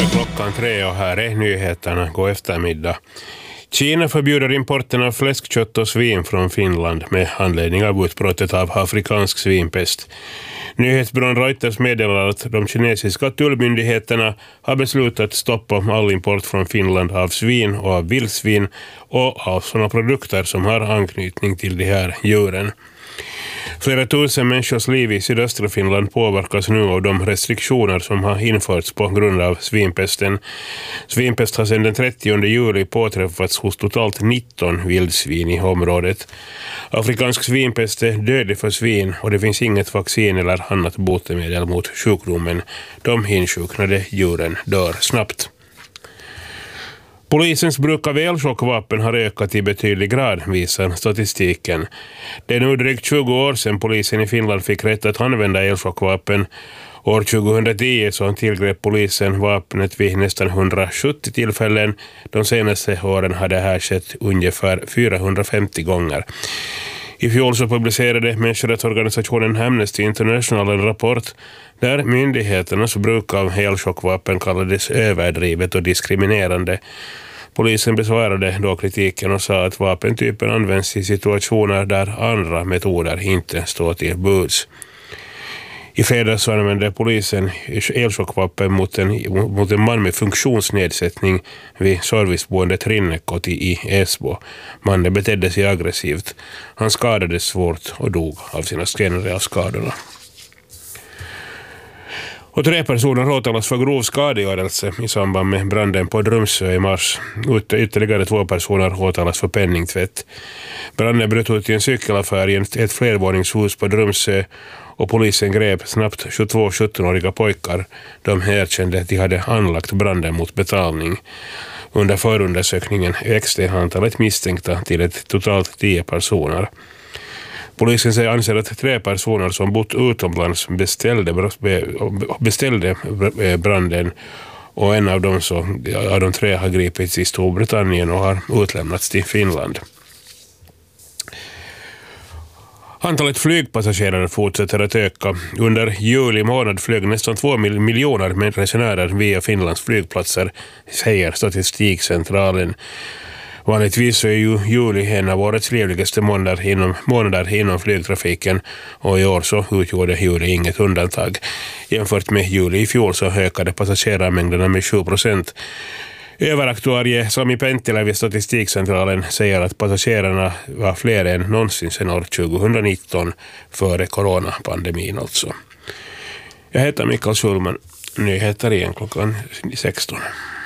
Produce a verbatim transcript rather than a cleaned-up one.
är klockan tre och här är nyheterna god eftermiddag. Kina förbjuder importen av fläskkött och svin från Finland med anledning av utbrottet av afrikansk svinpest. Nyhetsbyrån Reuters meddelar att de kinesiska tullmyndigheterna har beslutat stoppa all import från Finland av svin och av vildsvin och av sådana produkter som har anknytning till de här djuren. Flera tusen människors liv i sydöstra Finland påverkas nu av de restriktioner som har införts på grund av svinpesten. Svinpest har sedan den trettionde juli påträffats hos totalt nitton vildsvin i området. Afrikansk svinpest är dödlig för svin och det finns inget vaccin eller annat botemedel mot sjukdomen. De insjuknade djuren dör snabbt. Polisens bruk av elchockvapen har ökat i betydlig grad, visar statistiken. Det är nu drygt tjugo år sedan polisen i Finland fick rätt att använda elchockvapen. År tjugohundratio så tillgrep polisen vapnet vid nästan hundrasjuttio tillfällen. De senaste åren har det här skett ungefär fyrahundrafemtio gånger. I fjol så publicerade människorättsorganisationen Amnesty International en rapport där myndigheternas bruk av elchockvapen kallades överdrivet och diskriminerande. Polisen besvarade då kritiken och sa att vapentypen används i situationer där andra metoder inte står till buds. I fredags använde polisen elchockvapen mot en, mot en man med funktionsnedsättning vid serviceboendet Rinnekoti i Esbo. Mannen betedde sig aggressivt. Han skadades svårt och dog av sina senare av skadorna. Och tre personer åtalas för grov skadegörelse i samband med branden på Drumsö i mars. Ytterligare två personer åtalas för penningtvätt. Branden bröt ut i en cykelaffär i ett flervåningshus på Drumsö och polisen grep snabbt tjugotvå sjuttonåriga pojkar. De erkände att de hade anlagt branden mot betalning. Under förundersökningen växte antalet misstänkta till ett totalt tio personer. Polisen anser att tre personer som bott utomlands beställde, beställde branden och en av dem så, av de tre har gripits i Storbritannien och har utlämnats till Finland. Antalet flygpassagerare fortsätter att öka. Under juli månad flög nästan två miljoner resenärer via Finlands flygplatser, säger Statistikcentralen. Vanligtvis är ju juli en av årets livligaste månader inom, månader inom flygtrafiken och i år så utgjorde juli inget undantag. Jämfört med juli i fjol så ökade passagerarmängderna med sju procent. Överaktuarie Sami Penttilä vid Statistikcentralen säger att passagerarna var fler än någonsin sedan år tjugonitton före coronapandemin alltså. Jag heter Mikael Schulman, nyheter igen klockan sexton.